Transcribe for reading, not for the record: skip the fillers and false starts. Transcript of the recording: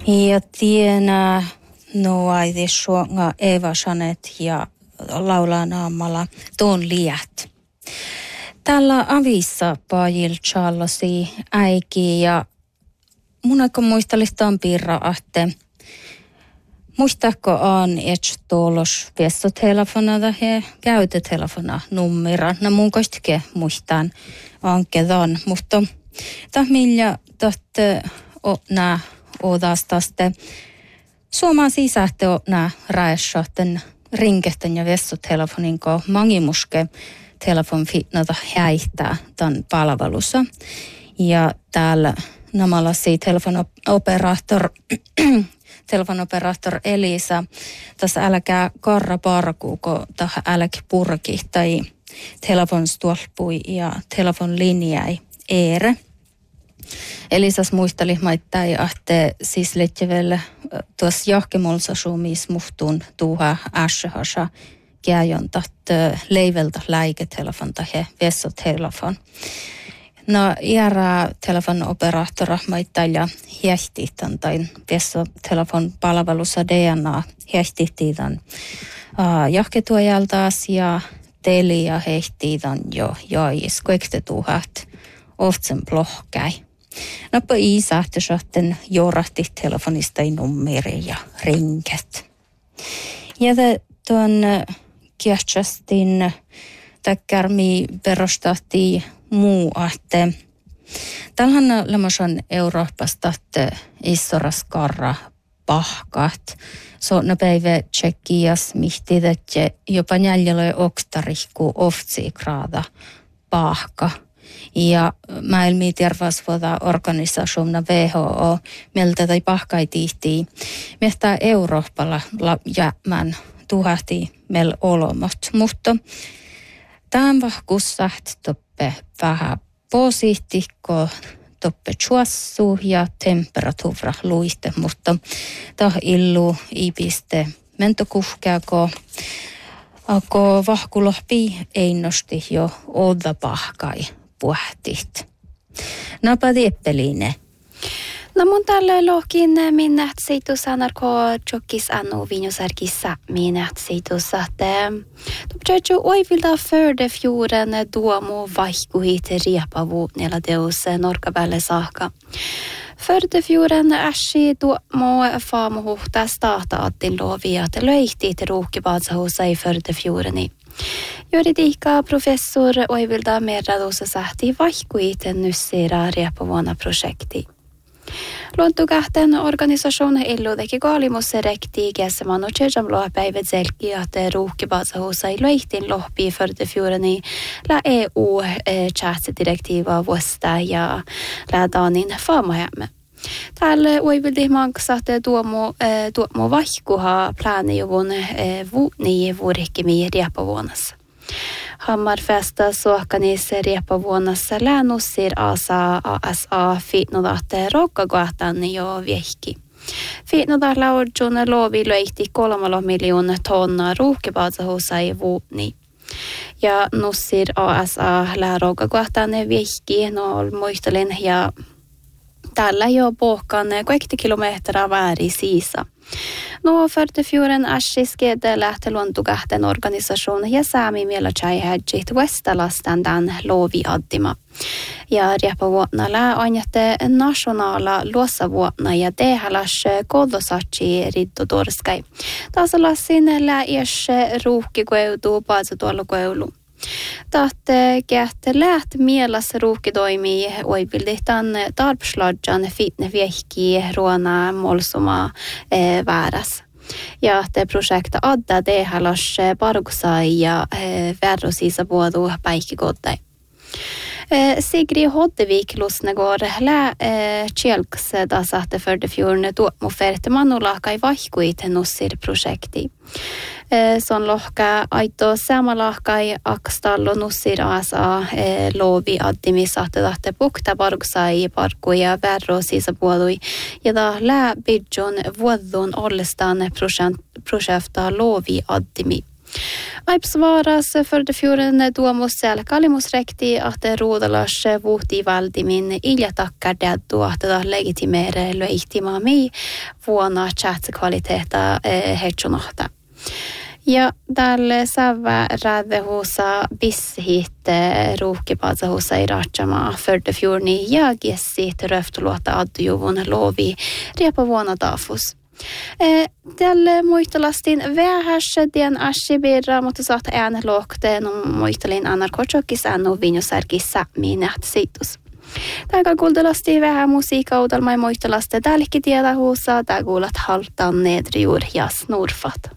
Ja tienä noaidi suonga Eva Janet ja laulaa naamalla Tuon liät. Tällä avissa pajil Charlesi äiki ja mun aika muistalistaan pirra ahte. Muistaako on et tuolos viestotelefonada he käytötelefona nummera. No mun koistike muistan ankedan, mutta millä tahte nää odastaste Suomaan sisähte nää räessähten ringehten ja viestotelefonin ko mangimuske telefonfitnata häihtää tämän palvelussa. Ja täällä namalasi telefonoperaattor Elisa, tässä älkää karra parkuuko tähän älkää purki tai telefonstolpui ja telefonlinjai eere. Elisas muisteli maittai, että siis lehtjevelle tuossa jahkemolsa suomis muhtuun tuuha ässähasa käjon tahte leiveltä läiketelefon tai vessotelefon. No, järä telefonoperaattora maittajia hiehti tämän vessotelefon palvelussa DNA hiehti tämän jahketuojaltaas ja Telia heihti tämän jo jois kuektetuhat oftsen plohkäi. Noppa isähti sahten jorahti telefonista nummeri ja rinket. Ja tuon kiehtästin takkärmi perustahti muu ahte. Tällähän lemmosan Euroopasta issoras karra pahkat. So no päivä tsekkias mihti, että jopa jäljellä oktarihku oftsi graada pahka. Ja maailmi terveysvuoda organisaationa WHO mieltä tai pahkai tihtii. Miehtää Euroopalla jämän tuhahti meillä olomot. Mutta tämän vahkussaht toppe vähän posittikko toppe chuassu ja temperatuura luiste, mutta tah illu ipiste mentokuhkeako ako vahkulohpi ei nosti jo odda pahkai puhtit. Napadi eppeline. No mun tällä lohkin minä seitus NRK jokis annu vinjosarkissa minä seitus että tupjajo oivilta förde fjorden duomu vaihkuhit riepavu nella deus norkavälle saakka. Förde fjorden ässi duomu faamuhuhta staata attin lovia että löihtiit ruukkipaatsahussa ei förde fjordeni. Juridiikka professor oivilta merradussa sahti vaihkuhit nyssira riepavuona projekti. Luontokähten organisation illu teki kaalimusse rekti käsemään och tjejam lohpäivät selki att ruuhkipaatsahussa ei löihtin lohpi förde fjordeni la EU chat-direktiiva vuosta ja la danin faamahämme. Täällä oivilti manksa että tuomo vaihkuha plaanijuvun vuutni vuorikkimi riepavuonassa. Hammarfesta suokanissa riepavuonnassa läänussir ASA fiitnodatte rokkagatan jo viehki. Fiitnodat laudjun lovi löihti 3 miljoonaa tonna ruuhkipaatsahuusai vuutni. Ja nussir ASA lää rokkagatan viehki muistelin ja tällä jo pohkan 20 kilometriä väärin siisa. No förtefjuren äskiskede lähte luontokähten organisation ja saami miellä tjäihäjit Westalastan dan lovi addima. Ja riepavuotna lää anjatte nationala luossavuotna ja tehalas kodosatsi riddotorskai. Tasalassin lää iäs ruuhkikoeutu paatsutuolukoulu. Tahte kähte läht mielas ruukkitoimii oipildihtan tarpsladjan fitne viehki ruona molsuma vääräs. Ja te projekta adda dehalas parkusai ja värrosisa vuodu päikkikodai. Sigri Hoddevik lusnegård lä tjelks da satte förde fjorden tuomu ferte manulakai vaihkuit nussir projekti. Son lohka aito samalahkai akstallo nussir asa lovi addimi satte tahte pukta parkusai parkuja värro sisa puolui ja da lä bidjon vuodun ollestaan projekta lovi addimi. Aips varas för det fjorden duomus siellä kalimus rekti att ruodalas vuhti valdimin ilja takkar deddu att det legitimere löihtimami vuonna chatsekvaliteeta hertsunahta. Ja tälle sävä räddehusa bissihit ruukipaatsahusa i ratsama för det fjorni ja gessit röftuluota addujuvun lovi riepa vuonna tafus. Tälle muistelastin vähäs dien asibirra, mutta saat ään lohteen muistelin anarkotsokis annu vinjusärkissä minät siitus. Täällä kuultelasti vähän musiikkaudalma ja muistelaste tälläkin tiedä huusaa, tää kuulat haltaan nedriur ja snurfat.